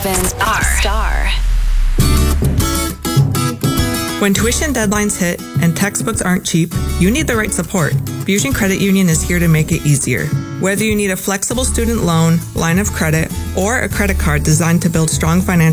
Star. When tuition deadlines hit and textbooks aren't cheap, you need the right support. Fusion Credit Union is here to make it easier. Whether you need a flexible student loan, line of credit, or a credit card designed to build strong financial